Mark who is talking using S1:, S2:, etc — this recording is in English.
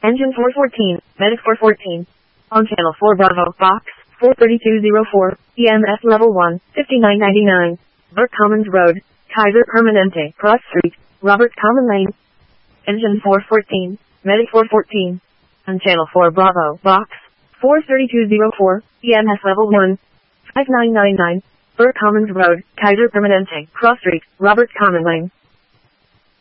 S1: Engine 414, Medic 414. On channel 4 Bravo, box 43204, EMS level 1, 5999. Burke Commons Road, Kaiser Permanente, Cross Street, Robert Common Lane. Engine 414, Medic 414. On channel 4 Bravo, box 43204, EMS level 1, 5999. Burke Commons Road, Kaiser Permanente, Cross Street, Robert Common Lane.